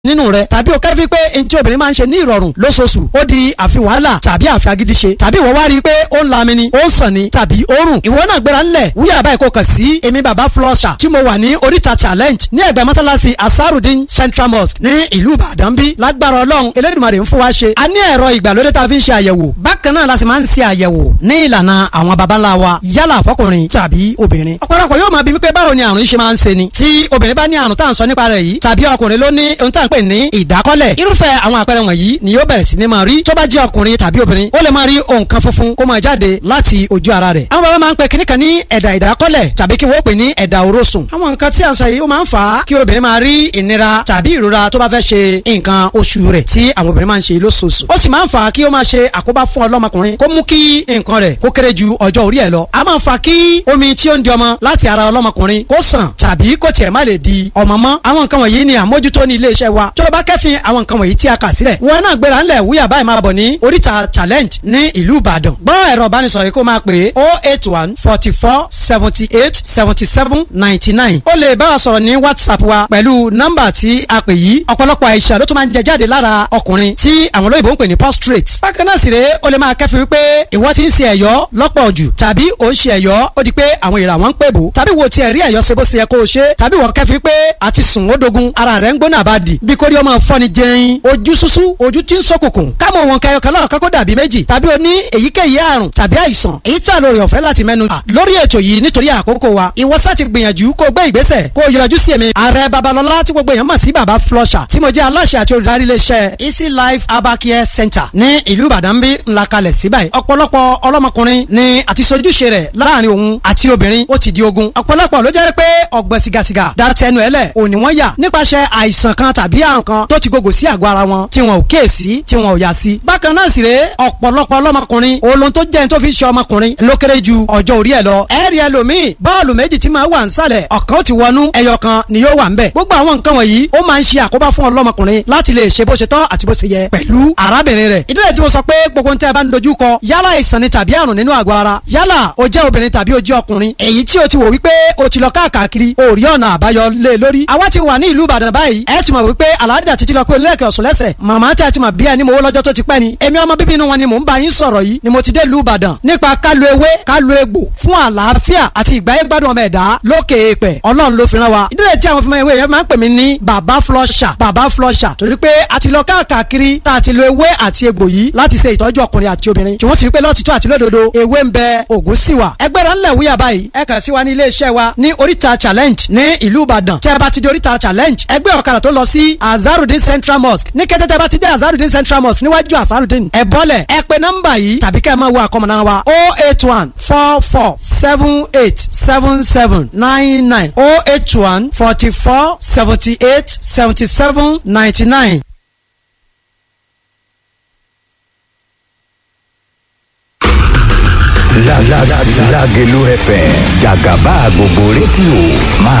nínú rẹ̀ tàbí o kẹ́fí pé ntí obìnrin máa ń ṣe ní ìrọ̀rùn lóṣooṣù ó di àfi wàhálà tàbí àfi agídí ṣe tàbí ìwọ wá rí i pé ó ń lami ni ó ń sàn ni tàbí ó rùn ìwọ náà gbéra ńlẹ̀ wúyà báyìí kò kàn sí èmi bàbá flusher tí mo wà ní oríta challenge ní ẹ̀gbẹ́ mọ́sálásí asarudin central mosque ní ìlú ìbàdàn bí lágbára ọlọ́run elédùnmarè ń fún wa ṣe a ní ẹ̀rọ ìgbàlódé tá a fi ń ṣe àyẹ̀wò bákan náà la sì máa ń ṣe àyẹ̀wò ní ìlànà àwọn baba ńlá wa yálà fọkùnrin tàbí obìnrin ọ̀pọ̀lọpọ̀ yóò máa bi mí pé báwo ni àrùn yìí ṣe máa ń ṣe ni tí obìnrin bá ní àrùn tá à ń sọ nípa rẹ̀ yìí tàbí ọkùnrin ló ní ohun tá à ń pè ní ìdákọ́lẹ̀ irúfẹ́ àwọn àpẹẹrẹ wọ̀nyí ni yóò bẹ̀rẹ̀ sí ní máa rí tó bá jẹ́ ọkùnrin tàbí obìnrin ó lè máa rí nǹkan funfun kó máa jáde láti ojú ara rẹ̀ àwọn bàbá máa ń pè kíníkan ní ẹ̀dà ìdákọ́lẹ̀ tàbí kí wọ́n pè ní ẹ̀dà òrósùn àwọn nǹkan tí à ń sọ yìí ó máa ń fà á kí obìnrin máa rí ìnira tàbí ìrora tó bá fẹ́ ṣe nǹkan oṣù rẹ̀ tí àwọn obìnrin máa ń ṣe lóṣooṣù ó sì máa ń fà á kí ó máa ṣe àkóbá fún ọlọ́mọkùnrin kó mú kí nǹkan rẹ̀ kó kéré ju ọjọ́ orí ẹ̀ lọ a máa ń fà kí omi tí ó ń di ọmọ láti ara ọlọ́mọkùnrin kó sàn tàbí kó tiẹ̀ má lè di ọmọ mọ́ àwọn nǹkan wọ̀nyí ni àmójútó ní ilé iṣẹ́ wa tó bá kẹ́fìn àwọn nǹkan wọ̀nyí tí a kà sílẹ̀ wọn náà gbéra ńlẹ̀ wúyà báyìí máa bọ̀ ní oríta challenge ní ìlú ìbàdàn gbọ́ ẹ̀rọ ìbánisọ̀rọ̀ yìí kó máa pè é 081 44 78 77 99 ó lè bá wa sọ̀rọ̀ ní whatsapp wa pẹ̀lú nọ́mbà tí a pè yìí ọ̀pọ̀lọpọ̀ àìsàn ló tún máa ń jẹ jáde lára ọkùnrin tí àwọn olóyìnbó ń pè ní prostate bákan náà sì rèé ó lè máa kẹ́fìn wípé ìwọ ti ń ṣe ẹ̀yọ́ lọ́pọ̀ jù tàbí ò ń ṣe ẹ̀yọ́ ó di pé àwọn ìrà wọn ń pè bò tàbí wo tiẹ̀ rí ẹ̀yọ́ ṣe bó ṣe yẹ kó o ṣe tàbí wọ́n kẹ́fìn pé àti sùn ó dogun ara rẹ̀ ń gbóná àbádì bí kórí ọmọ fọ́ni jẹyin ojú ṣúṣú ojú tí ń ṣókùnkùn kámọ̀ wọn kẹyọ kan lọ́ọ̀kan kó dàbí méjì tàbí o ní èyíkéyìí àrùn tàbí àìsàn èyí tí a lórí ọ̀fẹ́ láti mẹ́nu lórí ètò yìí nítorí àkókò wa ìwọ sá ti gbìyànjú kó gbé ìgbésẹ̀ kó yọjú sí èmi ààrẹ babalọlá tí gbogbo èèyàn mọ̀ sí baba flusher tí mo jẹ́ aláṣẹ àti olùdarí iléeṣẹ́ easy life herbal care center ní ìlú ìbàdàn bí ńlá kalẹ̀ sí báyìí ọ̀pọ̀lọpọ̀ ọlọ́mọkùnrin ni àti sojúṣe rẹ̀ láàrin òun àti obìnrin ó ti di ogun ọ̀pọ̀lọpọ̀ ló jẹ́ pé ọ̀gbẹ́ sigasiga dá tẹnu ẹ̀ lẹ̀ òní wọ́n yà nípasẹ̀ àìsàn kan tàbí àrùn kan tó ti gògò sí àgọ́ ara wọn tí wọn ò kíyèsí tí wọn ò yà sí. bákan náà sì rèé ọ̀pọ̀lọpọ̀ ọlọ́mọkùnrin olóhun tó jẹ́ ní tó fi ṣe ọmọkùnrin ló kéré ju ọjọ́ orí ẹ̀ lọ. ẹ̀rí ẹlòmíì bọ́ọ̀lù méjì tí máa wà nsàlẹ̀ ọ̀kan ó ti wọnú ẹyọ kan ni yóò wà ń bẹ̀. gbogbo àwọn nǹkan wọ̀nyí ó máa ń ṣe àkóbá fún ọlọ́mọkùnrin láti lè ṣe bó ṣe tọ́ àti bó ṣe yẹ pẹ̀lú arábìnrin rẹ̀. ìdí rẹ̀ tí mo sọ pé gbogbo ntẹ́ bá ń dojú kọ yálà àìsàn ni tàbí àrùn nínú àgọ́ ara yálà o jẹ́ obìnrin tàbí o jẹ́ ọkùnrin èyí tí o ti wò wípé o ti lọ káàkiri o rí ọ̀nà àbáyọ lé lórí. àwa ti wà ní ìlú ìbàdàn báyìí ẹ ti mọ̀ wípé alájà títí lọ pé olóòkè ọ̀sùn lẹ́sẹ̀ màmá tí a ti mọ̀ bí ẹni mo wó lọ́jọ́ tó ti pẹ́ ni èmi ọmọ bíbí inú wọn ni mò ń bá yín sọ̀rọ̀ yìí ni mo ti dé ìlú ìbàdàn nípa kálu ewé kálu egbò fún àlàáfíà àti ìgbáyé gbádùn ọmọ ẹ̀dá lókè èèpẹ̀ ọlọ́run ló fi rán wa ìdílé tí àwọn fúnmọ́ ewé yẹn máa ń pè mí ní bàbá flusher torí pé a ti lọ káàkiri tá a ti lo ewé àti egbò yìí láti ṣe ìtọ́jú ọkùnrin àti obìnrin tí wọ́n sì rí pé lọ́tìtọ́ àti lódodo ewé ń bẹ ògùn sì wà ẹgbẹ́ra ńlẹ̀ wúyà báyìí ẹ kàn sí wa ní ilé iṣẹ́ wa ní oríta challenge ní ìlú ìbàdàn tẹ́ ẹ bá ti di oríta challenge ẹgbẹ́ ọ̀kadà tó lọ sí azarudin central mosque ní kété tẹ́ bá ti dé azarudin central mosque níwájú azarudin ẹ bọ́lẹ̀ ẹ pe nọ́mbà yìí tàbí kẹ́ ẹ máa wo àkọmọ̀nà wa 081 44 78 77 99 081 44 78 77 99. Lágelú FM jàgàbá gbogbo rédíò máa